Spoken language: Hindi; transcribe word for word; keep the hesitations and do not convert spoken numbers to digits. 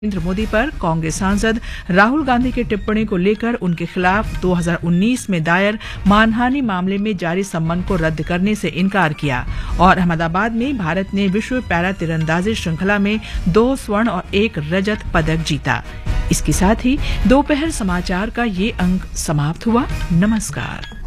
नरेंद्र मोदी पर कांग्रेस सांसद राहुल गांधी की टिप्पणी को लेकर उनके खिलाफ दो हज़ार उन्नीस में दायर मानहानि मामले में जारी सम्मन को रद्द करने से इनकार किया और अहमदाबाद में भारत ने विश्व पैरा तीरंदाजी श्रृंखला में दो स्वर्ण और एक रजत पदक जीता। इसके साथ ही दोपहर समाचार का ये अंक समाप्त हुआ। नमस्कार।